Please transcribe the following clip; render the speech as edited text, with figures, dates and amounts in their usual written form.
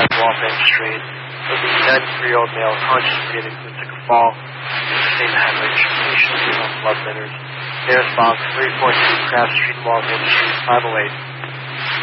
Waltham Street. The 93-year-old male conscious breathing who took a fall, sustained hemorrhage, patient on blood thinners. Nearest box, 342 Craft Street, Waltham Street, 508.